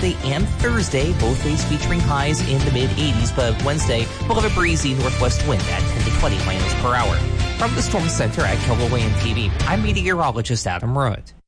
Wednesday and Thursday, both days featuring highs in the mid-80s, but Wednesday will have a breezy northwest wind at 10 to 20 miles per hour. From the Storm Center at KLOAN TV, I'm meteorologist Adam Root.